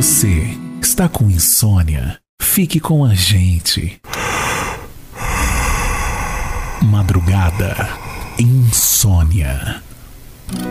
você está com insônia, fique com a gente. Madrugada Insônia.